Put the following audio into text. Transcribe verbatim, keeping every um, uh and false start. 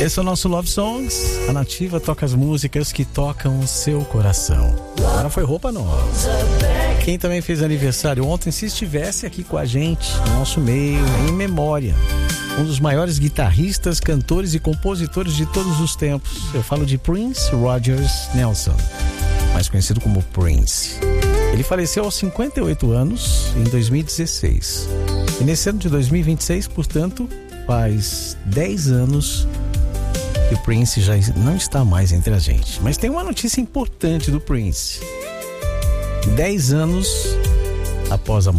Esse é o nosso Love Songs. A Nativa toca as músicas que tocam o seu coração. Agora foi roupa nova. Quem também fez aniversário ontem, se estivesse aqui com a gente, no nosso meio, em memória, um dos maiores guitarristas, cantores e compositores de todos os tempos. Eu falo de Prince Rogers Nelson, mais conhecido como Prince. Ele faleceu aos cinquenta e oito anos em dois mil e dezesseis. E nesse ano de dois mil e vinte e seis, portanto, faz dez anos que o Prince já não está mais entre a gente. Mas tem uma notícia importante do Prince. dez anos após a